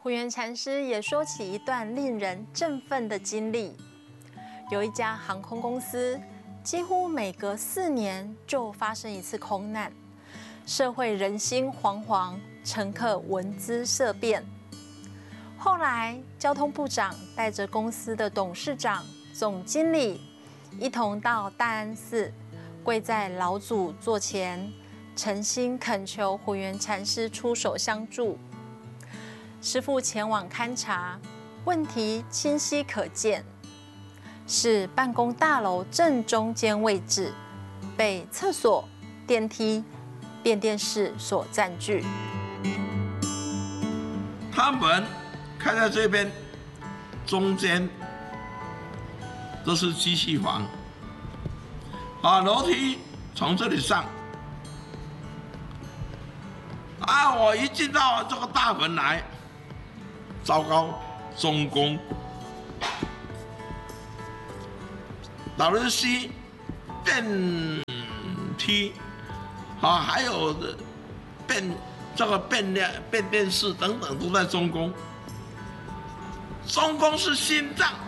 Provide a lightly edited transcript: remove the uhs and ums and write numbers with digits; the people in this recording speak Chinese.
慧远禅师也说起一段令人振奋的经历。有一家航空公司，几乎每隔4年就发生一次空难，社会人心惶惶，乘客闻之色变。后来，交通部长带着公司的董事长、总经理一同到大安寺，跪在老祖座前，诚心恳求慧远禅师出手相助。师父前往勘察，问题清晰可见，是办公大楼正中间位置被厕所、电梯、变电室所占据。 他们开在这边，中间都是机器房，楼梯从这里上。我一进到这个大门来，糟糕，中宫、老人溪、电梯，还有变电室等等都在中宫。中宫是心脏，